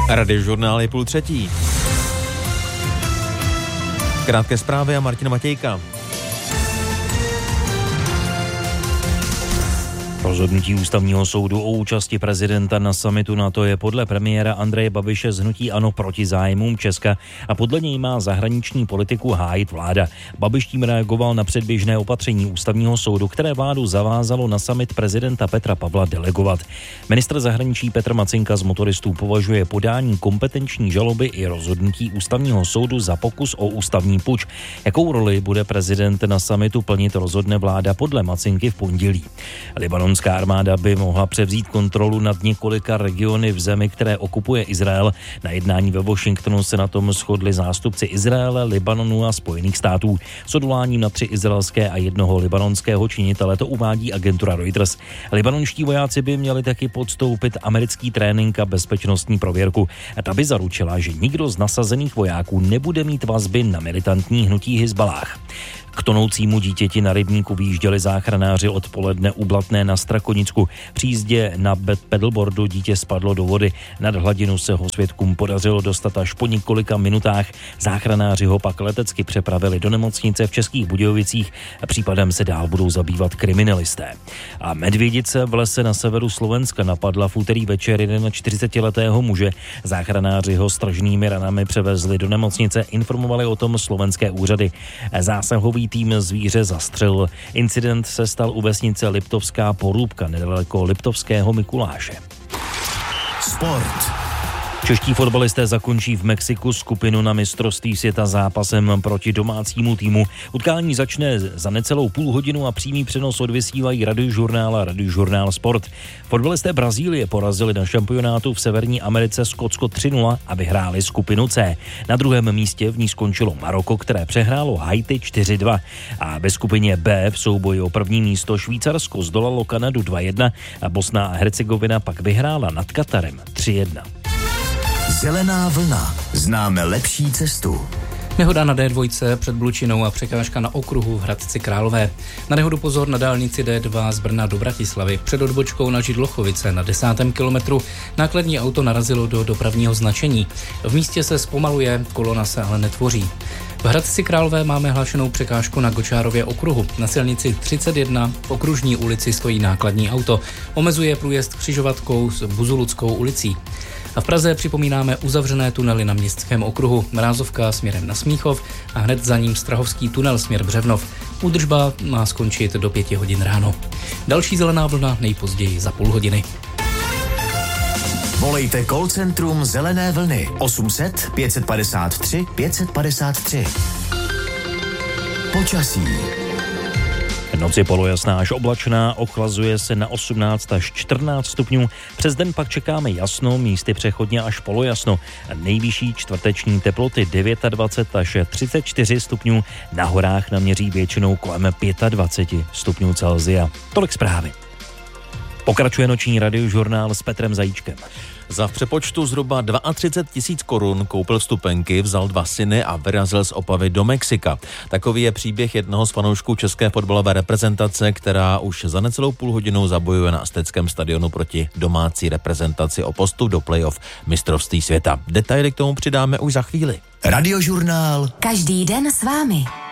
Radiožurnál je 2:30. Krátké zprávy a Martin Matějka. Rozhodnutí Ústavního soudu o účasti prezidenta na summitu NATO je podle premiéra Andreje Babiše z hnutí ANO proti zájmům Česka a podle něj má zahraniční politiku hájit vláda. Babiš tím reagoval na předběžné opatření Ústavního soudu, které vládu zavázalo na summit prezidenta Petra Pavla delegovat. Ministr zahraničí Petr Macinka z Motoristů považuje podání kompetenční žaloby i rozhodnutí Ústavního soudu za pokus o ústavní puč. Jakou roli bude prezident na summitu plnit, rozhodne vláda podle Macinky v pondělí. Libanonská armáda by mohla převzít kontrolu nad několika regiony v zemi, které okupuje Izrael. Na jednání ve Washingtonu se na tom shodli zástupci Izraele, Libanonu a Spojených států. S odvoláním na 3 izraelské a 1 libanonského činitele, to uvádí agentura Reuters. Libanonští vojáci by měli taky podstoupit americký trénink a bezpečnostní prověrku. A ta by zaručila, že nikdo z nasazených vojáků nebude mít vazby na militantní hnutí Hizballáh. K tonoucímu dítěti na rybníku vyjížděli záchranáři odpoledne u Blatné na Strakonicku. Při jízdě na pedalboardu dítě spadlo do vody. Nad hladinu se ho svědkům podařilo dostat až po několika minutách. Záchranáři ho pak letecky přepravili do nemocnice v Českých Budějovicích. Případem se dál budou zabývat kriminalisté. A medvědice v lese na severu Slovenska napadla v úterý večer 41letého muže. Záchranáři ho s tržnými ranami převezli do nemocnice, informovali o tom slovenské úřady. Zásahový tým zvíře zastřelil. Incident se stal u vesnice Liptovská Porůbka nedaleko Liptovského Mikuláše. Sport. Čeští fotbalisté zakončí v Mexiku skupinu na mistrovství světa zápasem proti domácímu týmu. Utkání začne za necelou půl hodinu a přímý přenos odvysílají Radiožurnál a Radiožurnál Sport. Fotbalisté Brazílie porazili na šampionátu v Severní Americe Skotsko 3-0 a vyhráli skupinu C. Na druhém místě v ní skončilo Maroko, které přehrálo Haiti 4-2. A ve skupině B v souboji o první místo Švýcarsko zdolalo Kanadu 2-1 a Bosna a Hercegovina pak vyhrála nad Katarem 3-1. Zelená vlna. Známe lepší cestu. Nehoda na D2 před Blučinou a překážka na okruhu v Hradci Králové. Na nehodu pozor na dálnici D2 z Brna do Bratislavy. Před odbočkou na Židlochovice na 10. kilometru nákladní auto narazilo do dopravního značení. V místě se zpomaluje, kolona se ale netvoří. V Hradci Králové máme hlášenou překážku na Gočárově okruhu. Na silnici 31 v Okružní ulici stojí nákladní auto. Omezuje průjezd křižovatkou s Buzuluckou ulicí. A v Praze připomínáme uzavřené tunely na Městském okruhu. Mrázovka směrem na Smíchov a hned za ním Strahovský tunel směr Břevnov. Údržba má skončit do 5 hodin ráno. Další zelená vlna nejpozději za půl hodiny. Volejte call centrum Zelené vlny 800 553 553. Počasí. Noc je polojasná až oblačná, ochlazuje se na 18 až 14 stupňů. Přes den pak čekáme jasno, místy přechodně až polojasno. Nejvyšší čtvrteční teploty 29 až 34 stupňů. Na horách naměří většinou kolem 25 stupňů Celsia. Tolik zprávy. Pokračuje noční Radiožurnál s Petrem Zajíčkem. Za v přepočtu zhruba 32 000 korun koupil vstupenky, vzal 2 syny a vyrazil z Opavy do Mexika. Takový je příběh jednoho z fanoušků české fotbalové reprezentace, která už za necelou půl hodinu zabojuje na Asteckém stadionu proti domácí reprezentaci o postup do playoff mistrovství světa. Detaily k tomu přidáme už za chvíli. Radiožurnál. Každý den s vámi.